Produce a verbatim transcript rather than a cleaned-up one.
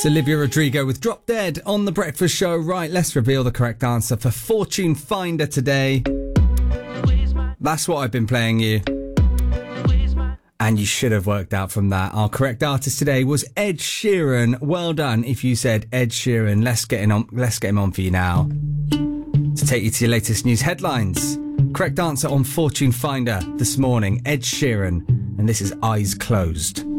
It's Olivia Rodrigo with Drop Dead on The Breakfast Show. Right, let's reveal the correct answer for Fortune Finder today. That's what I've been playing you. And you should have worked out from that. Our correct artist today was Ed Sheeran. Well done if you said Ed Sheeran. Let's get him on, let's get him on for you now to take you to your latest news headlines. Correct answer on Fortune Finder this morning, Ed Sheeran. And this is Eyes Closed.